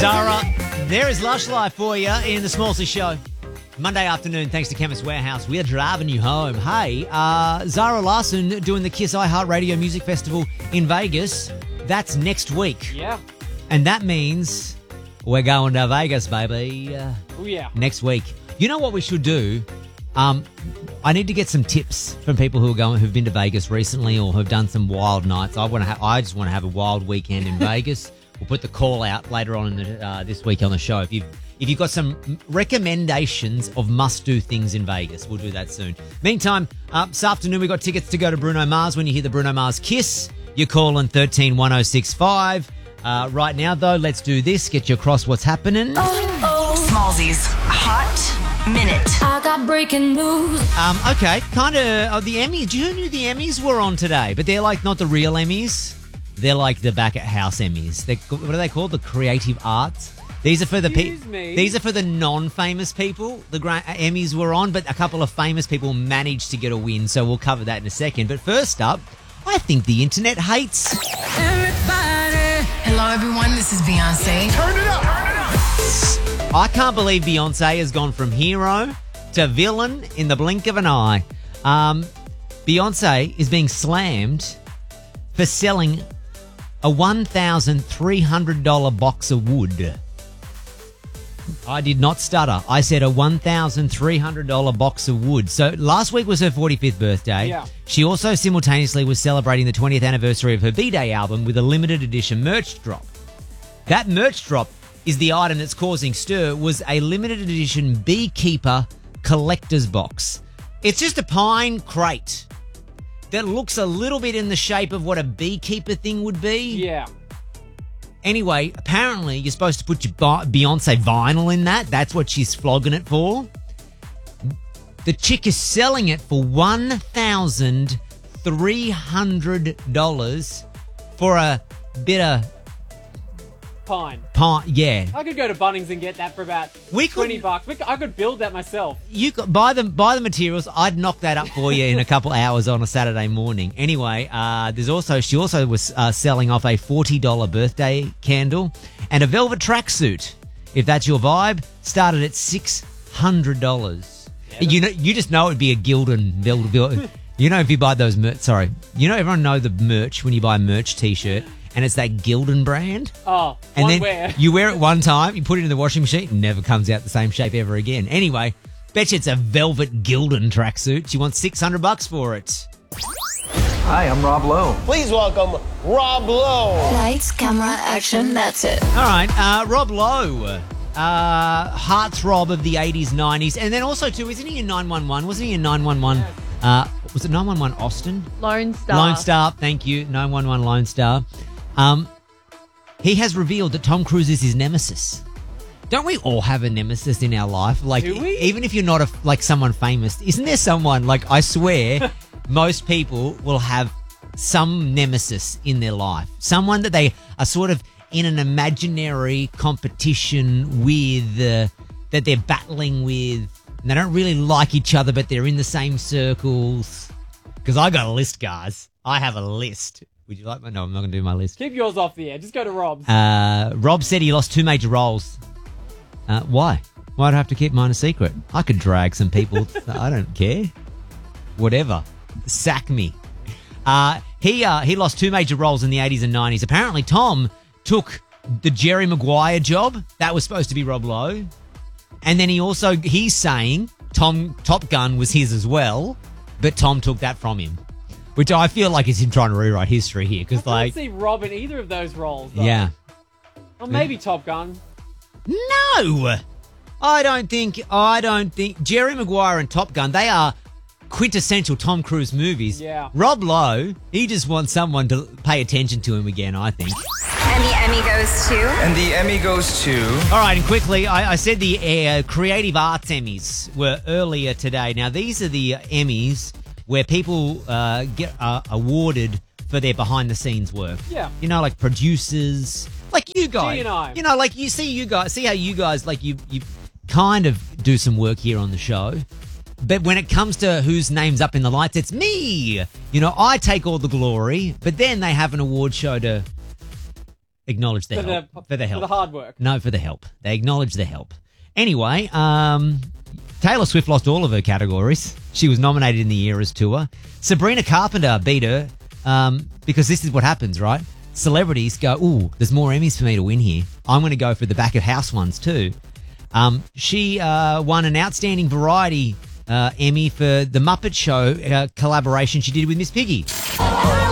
Zara, there is Lush Life for you in the Smallsy Show. Monday afternoon, thanks to Chemist Warehouse. We're driving you home. Hey, Zara Larsson doing the Kiss iHeartRadio Music Festival in Vegas. That's next week. Yeah. And that means we're going to Vegas, baby. Oh, yeah. Next week. You know what we should do? I need to get some tips from people who've been to Vegas recently or have done some wild nights. I just want to have a wild weekend in Vegas. We'll put the call out later on in this week on the show. If you've got some recommendations of must-do things in Vegas, we'll do that soon. Meantime, this afternoon we've got tickets to go to Bruno Mars. When you hear the Bruno Mars Kiss, you call in 131065. Right now, though, let's do this. Get you across what's happening. Smallsy's Hot Minute. I got breaking news. Okay, kind of the Emmys. Do you know who the Emmys were on today? But they're like not the real Emmys. They're like the back at house Emmys. What are they called? The creative arts. These are for the These are for the non-famous people. The Emmys were on, but a couple of famous people managed to get a win. So we'll cover that in a second. But first up, I think the internet hates Everybody. Hello, everyone. This is Beyonce. Turn it up. I can't believe Beyonce has gone from hero to villain in the blink of an eye. Beyonce is being slammed for selling a $1,300 box of wood. I did not stutter. I said a $1,300 box of wood. So last week was her 45th birthday. Yeah. She also simultaneously was celebrating the 20th anniversary of her B-Day album with a limited edition merch drop. That merch drop is the item that's causing stir, was a limited edition Beekeeper collector's box. It's just a pine crate that looks a little bit in the shape of what a beekeeper thing would be. Yeah. Anyway, apparently you're supposed to put your Beyonce vinyl in that. That's what she's flogging it for. The chick is selling it for $1,300 for a bit of Pine. yeah. I could go to Bunnings and get that for about $20. I could build that myself. You could buy the materials. I'd knock that up for you in a couple hours on a Saturday morning. Anyway, she also was selling off a $40 birthday candle and a velvet tracksuit. If that's your vibe, started at $600. Yeah, You just know it'd be a Gildan velvet. You know if you buy those everyone know the merch when you buy a merch T-shirt. And it's that Gildan brand. Oh, and then wear. You wear it one time, you put it in the washing machine, it never comes out the same shape ever again. Anyway, bet you it's a velvet Gildan tracksuit. You want $600 for it. Hi, I'm Rob Lowe. Please welcome Rob Lowe. Lights, camera, action, that's it. All right, Rob Lowe, heartthrob of the 80s, 90s. And then also, too, isn't he in 911? Wasn't he in 911? Was it 911 Austin? Lone Star. Lone Star, thank you. 911 Lone Star. He has revealed that Tom Cruise is his nemesis. Don't we all have a nemesis in our life? Like, do we? Even if you're not someone famous, isn't there someone, like, I swear, most people will have some nemesis in their life. Someone that they are sort of in an imaginary competition with, that they're battling with. And they don't really like each other, but they're in the same circles. Because I got a list, guys. I have a list. Would you like my... No, I'm not going to do my list. Keep yours off the air. Just go to Rob's. Rob said he lost 2 major roles. Why? Why'd I have to keep mine a secret? I could drag some people. I don't care. Whatever. Sack me. He lost 2 major roles in the 80s and 90s. Apparently, Tom took the Jerry Maguire job. That was supposed to be Rob Lowe. And then he's saying Top Gun was his as well, but Tom took that from him. Which I feel like is him trying to rewrite history here. Because I can't see Rob in either of those roles, though. Yeah. Or maybe Top Gun. No! I don't think Jerry Maguire and Top Gun, they are quintessential Tom Cruise movies. Yeah. Rob Lowe, he just wants someone to pay attention to him again, I think. And the Emmy goes to... And the Emmy goes to... All right, and quickly, I said the Creative Arts Emmys were earlier today. Now, these are the Emmys where people get awarded for their behind-the-scenes work. Yeah. You know, like producers, like you guys. G and I. You know, like you see how you guys, like you kind of do some work here on the show. But when it comes to whose name's up in the lights, it's me. You know, I take all the glory, but then they have an award show to acknowledged the help. For the help. For the hard work. No, for the help. They acknowledged the help. Anyway, Taylor Swift lost all of her categories. She was nominated in the Eras Tour. Sabrina Carpenter beat her because this is what happens, right? Celebrities go, ooh, there's more Emmys for me to win here. I'm going to go for the back of house ones too. She won an Outstanding Variety Emmy for the Muppet Show collaboration she did with Miss Piggy.